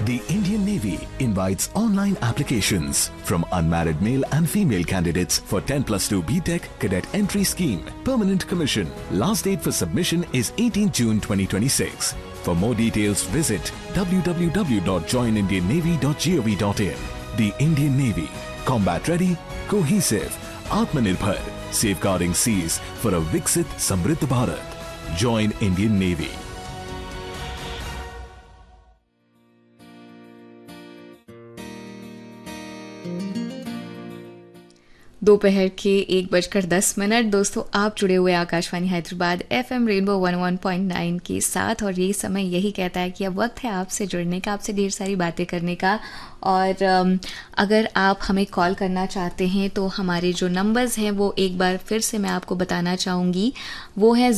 The Indian Navy invites online applications from unmarried male and female candidates for 10+2 BTEC Cadet Entry Scheme. Permanent commission. Last date for submission is 18 June 2026. For more details, visit www.joinindiannavy.gov.in. The Indian Navy. Combat ready, cohesive, Atmanirbhar, safeguarding seas for a Viksit Samriddh Bharat. Join Indian Navy. दोपहर के 1:10 दोस्तों आप जुड़े हुए Akashvani Hyderabad FM rainbow 101.9 के साथ और ये समय यही कहता है कि अब वक्त है आपसे जुड़ने का, आपसे ढेर सारी बातें करने का। और अगर आप हमें कॉल करना चाहते हैं तो हमारे जो नंबर्स हैं वो एक बार फिर से मैं आपको बताना चाहूँगी। वो है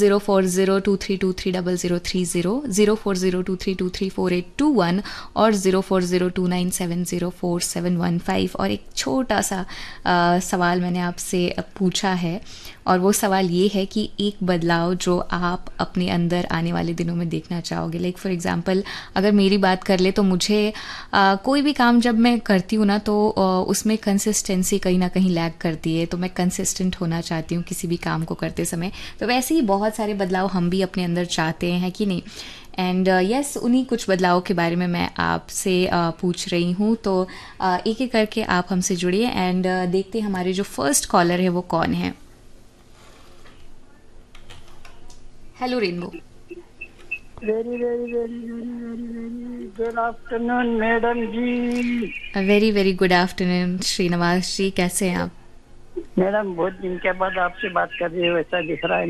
0402323030, 0402323481 और 040297047115। और एक छोटा सा सवाल मैंने आपसे पूछा है और वो सवाल ये है कि एक बदलाव जो आप अपने अंदर आने वाले दिनों में देखना चाहोगे। लाइक फॉर एग्जांपल अगर मेरी बात कर ले तो मुझे कोई भी काम जब मैं करती हूँ ना तो उसमें कंसिस्टेंसी कहीं ना कहीं लैग करती है, तो मैं कंसिस्टेंट होना चाहती हूँ किसी भी काम को करते समय। तो वैसे ही बहुत सारे बदलाव हम भी अपने अंदर चाहते हैं कि नहीं। एंड यस उन्हीं कुछ बदलावों के बारे में मैं आपसे पूछ रही हूँ। तो एक एक करके आप हमसे जुड़िए एंड देखते हैं हमारे जो फर्स्ट कॉलर है वो कौन है। Hello rainbow. Very good afternoon madam जी। Very very good afternoon Srinivas जी, कैसे हैं आप? मैडम बहुत दिन के बाद आपसे बात कर रही है, वैसा दिख रहा है।